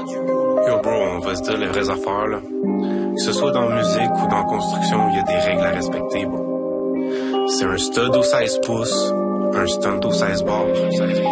Yo bro, on va se dire les vraies affaires là. Que ce soit dans la musique ou dans la construction, il y a des règles à respecter, bro. C'est un stud au 16 pouces, un stunt au 16 bars.